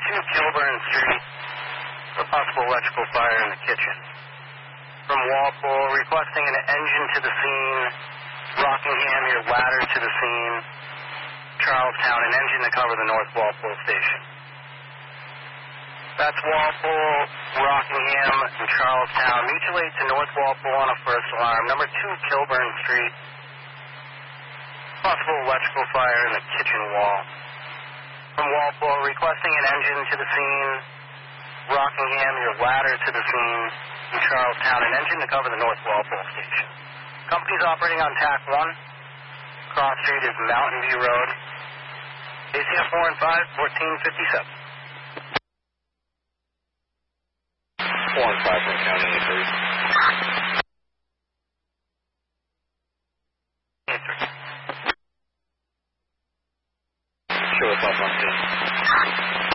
Kilburn Street, a possible electrical fire in the kitchen. From Walpole, requesting an engine to the scene. Rockingham, your ladder to the scene. Charlestown, an engine to cover the North Walpole station. That's Walpole, Rockingham, and Charlestown. Mutual aid to North Walpole on a first alarm. Number 2, Kilburn Street. Possible electrical fire in the kitchen wall. From Walpole, requesting an engine to the scene. Rockingham, your ladder to the scene. In Charlestown, an engine to cover the North Walpole station. Company's operating on TAC 1. Cross Street is Mountain View Road. ACF 4 and 5, 1457. 4 and 5 from County 83. Show us off on scene.